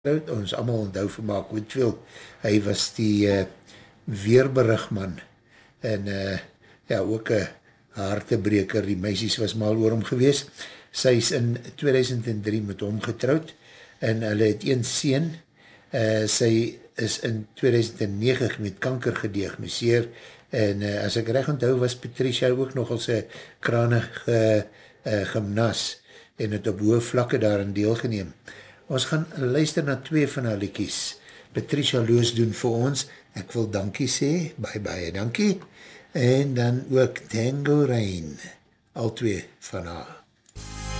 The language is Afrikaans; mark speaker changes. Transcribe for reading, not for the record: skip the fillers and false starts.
Speaker 1: ons allemaal onthou vir Mark Whitfield, hy was die weerberigman, en ja, ook een hartebreker, die meisies was mal oor hom gewees. Sy is in 2003 met hom getrouwd, en hulle het een seun, sy is in 2009 met kanker gediagnoseer, en as ek reg onthou was Patricia ook nog als een kranige gymnas, en het op hoë vlakke daarin deelgeneem. Ons gaan luister na 2 van haar liedjies. Patricia Loos doen vir ons, ek wil dankie sê, baie dankie, en dan ook Tango Rain, al 2 van haar.